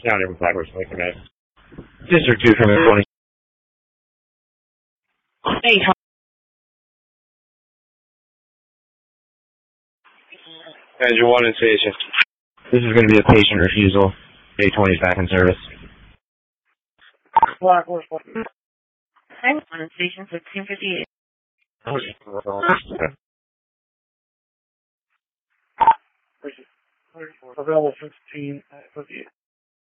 County with Blackbird Lake Command. District 2 from 20. Hey, Manager 1 in station. This is going to be a patient refusal. A20 is back in service. Blackbird. I'm on station 1658. Available 16 at 58.